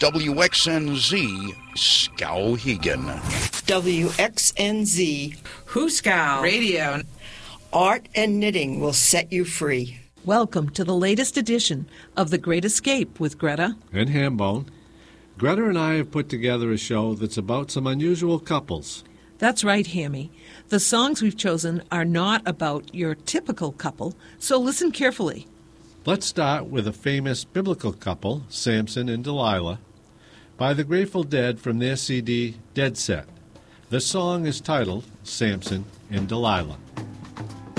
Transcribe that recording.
WXNZ, Skowhegan. WXNZ. Hooskow Radio. Art and knitting will set you free. Welcome to the latest edition of The Great Escape with Greta and Hambone. Greta and I have put together a show that's about some unusual couples. That's right, Hammy. The songs we've chosen are not about your typical couple, so listen carefully. Let's start with a famous biblical couple, Samson and Delilah, by the Grateful Dead from their CD, Dead Set. The song is titled Samson and Delilah.